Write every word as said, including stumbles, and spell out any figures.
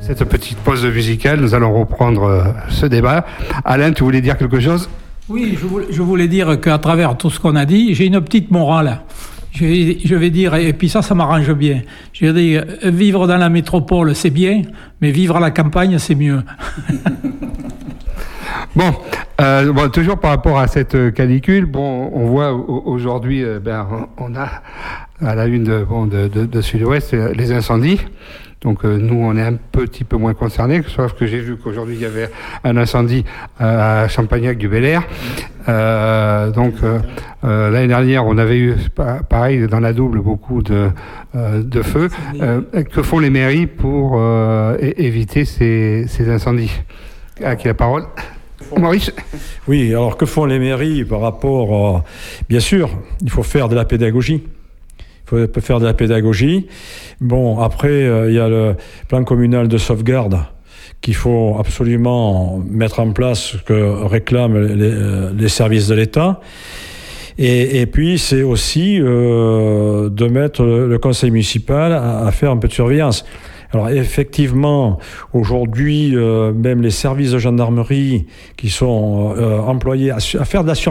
cette petite pause musicale, nous allons reprendre euh, ce débat. Alain, tu voulais dire quelque chose ? Oui, je voulais, je voulais dire qu'à travers tout ce qu'on a dit, j'ai une petite morale. Je vais, je vais dire, et puis ça, ça m'arrange bien. Je vais dire, vivre dans la métropole, c'est bien, mais vivre à la campagne, c'est mieux. Bon, euh, bon, toujours par rapport à cette canicule, bon, on voit aujourd'hui, euh, ben, on a à la une de, bon, de, de, de Sud-Ouest les incendies. Donc euh, nous, on est un petit peu moins concernés, sauf que j'ai vu qu'aujourd'hui, il y avait un incendie euh, à Champagnac-du-Bel-Air. Euh, donc euh, euh, l'année dernière, on avait eu, pareil, dans la Double, beaucoup de, euh, de feux. Euh, que font les mairies pour euh, é- éviter ces, ces incendies ? À qui la parole ? Maurice ? Oui, alors que font les mairies par rapport à... Bien sûr, il faut faire de la pédagogie. Il faut faire de la pédagogie. Bon, après, euh, il y a le plan communal de sauvegarde qu'il faut absolument mettre en place, ce que réclament les, les services de l'État. Et, et puis, c'est aussi euh, de mettre le, le conseil municipal à, à faire un peu de surveillance. Alors effectivement, aujourd'hui, euh, même les services de gendarmerie qui sont euh, employés à, à faire de la surveillance,